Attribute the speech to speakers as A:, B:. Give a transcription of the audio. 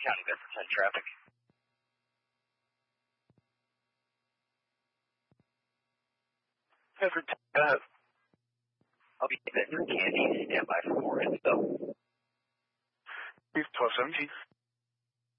A: County Bedford 10 traffic.
B: Bedford 10,
A: I'll be at Candy. Stand by for more info.
B: He's 1217.